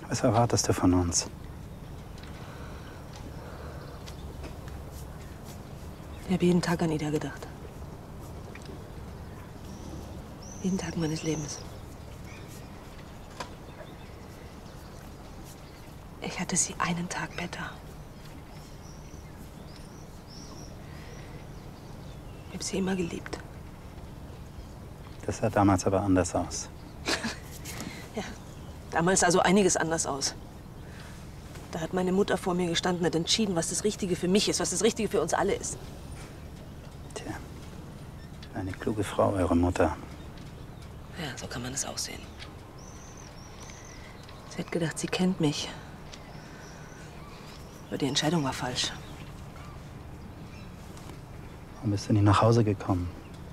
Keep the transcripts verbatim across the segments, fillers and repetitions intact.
Was erwartest du von uns? Ich habe jeden Tag an Ida gedacht. Jeden Tag meines Lebens. Ich hatte sie einen Tag besser. Ich habe sie immer geliebt. Das sah damals aber anders aus. Ja, damals sah so einiges anders aus. Da hat meine Mutter vor mir gestanden und hat entschieden, was das Richtige für mich ist, was das Richtige für uns alle ist. Tja, eine kluge Frau, eure Mutter. Ja, so kann man es auch sehen. Sie hat gedacht, sie kennt mich. Aber die Entscheidung war falsch. Warum bist du nicht nach Hause gekommen?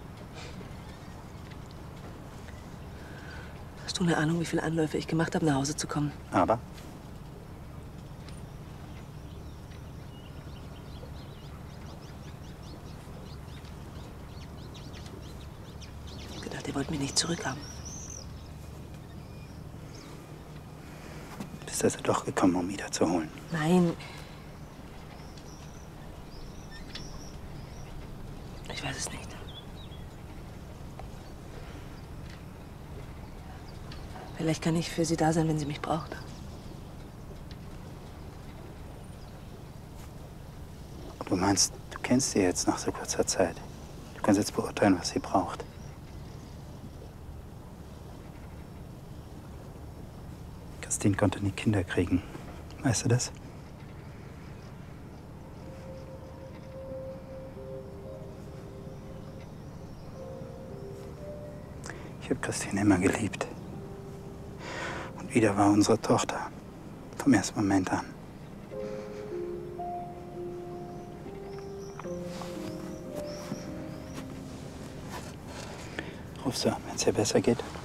Hast du eine Ahnung, wie viele Anläufe ich gemacht habe, nach Hause zu kommen? Aber? Ich hab gedacht, ihr wollt mich nicht zurückhaben. Bist also doch gekommen, um Ida zu holen? Nein. Ich weiß es nicht. Vielleicht kann ich für sie da sein, wenn sie mich braucht. Du meinst, du kennst sie jetzt nach so kurzer Zeit. Du kannst jetzt beurteilen, was sie braucht. Christine konnte nie Kinder kriegen. Weißt du das? Ich habe Christine immer geliebt. Und Ida war unsere Tochter. Vom ersten Moment an. Rufst du an, wenn es dir besser geht?